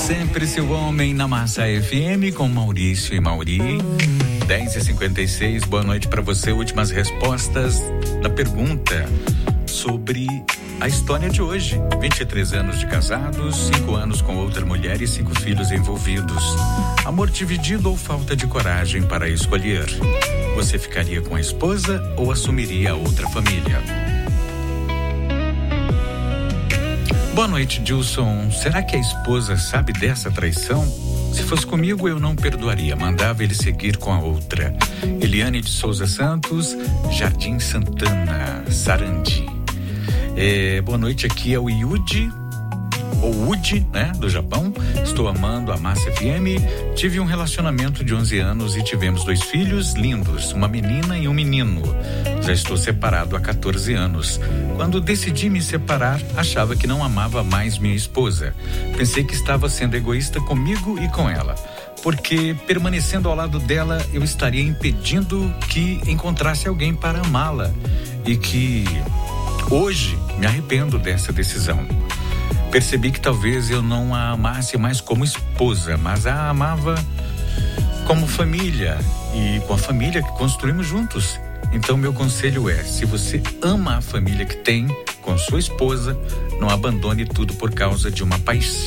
Sempre seu homem na Massa FM com Maurício e Mauri. 10h56, boa noite para você. Últimas respostas da pergunta sobre a história de hoje. 23 anos de casados, 5 anos com outra mulher e 5 filhos envolvidos. Amor dividido ou falta de coragem para escolher? Você ficaria com a esposa ou assumiria outra família? Boa noite, Dilson. Será que a esposa sabe dessa traição? Se fosse comigo, eu não perdoaria. Mandava ele seguir com a outra. Eliane de Souza Santos, Jardim Santana, Sarandi. Boa noite, aqui é o Yuji, ou Uji, né, do Japão. Estou amando a Massa FM. Tive um relacionamento de 11 anos e tivemos 2 filhos lindos, uma menina e um menino. Já estou separado há 14 anos. Quando decidi me separar, achava que não amava mais minha esposa. Pensei que estava sendo egoísta comigo e com ela, porque permanecendo ao lado dela, eu estaria impedindo que encontrasse alguém para amá-la. E que hoje me arrependo dessa decisão. Percebi que talvez eu não a amasse mais como esposa, mas a amava como família e com a família que construímos juntos. Então meu conselho é, se você ama a família que tem com sua esposa, não abandone tudo por causa de uma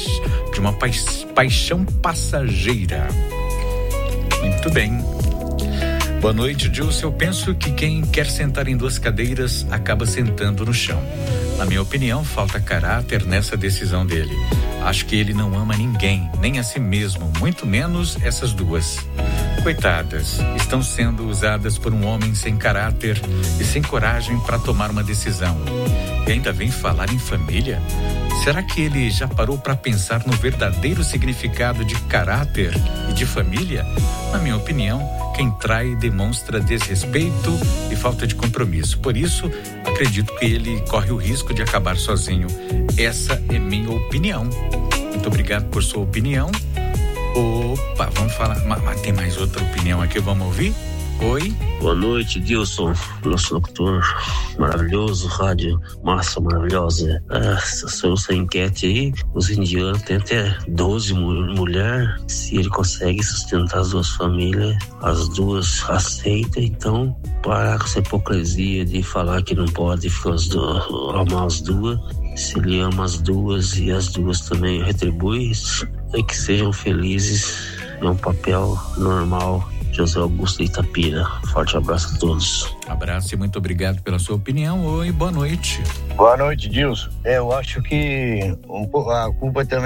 paixão passageira. Muito bem. Boa noite, Dilson. Eu penso que quem quer sentar em 2 cadeiras acaba sentando no chão. Na minha opinião, falta caráter nessa decisão dele. Acho que ele não ama ninguém, nem a si mesmo, muito menos essas 2. Coitadas, estão sendo usadas por um homem sem caráter e sem coragem para tomar uma decisão. E ainda vem falar em família? Será que ele já parou para pensar no verdadeiro significado de caráter e de família? Na minha opinião, quem trai demonstra desrespeito e falta de compromisso. Por isso, acredito que ele corre o risco de acabar sozinho. Essa é minha opinião. Muito obrigado por sua opinião. Opa, vamos falar, mas tem mais outra opinião aqui, vamos ouvir? Oi? Boa noite, Dilson, nosso locutor maravilhoso, rádio massa maravilhosa. Essa enquete aí, os indianos têm até 12 mulheres. Se ele consegue sustentar as 2 famílias, as 2 aceitam, então parar com essa hipocrisia de falar que não pode amar as 2. Se ele ama as 2 e as 2 também retribuem, é que sejam felizes. É um papel normal. José Augusto de Itapira. Forte abraço a todos. Abraço e muito obrigado pela sua opinião. Oi, boa noite. Boa noite, Dilson. Eu acho que a culpa também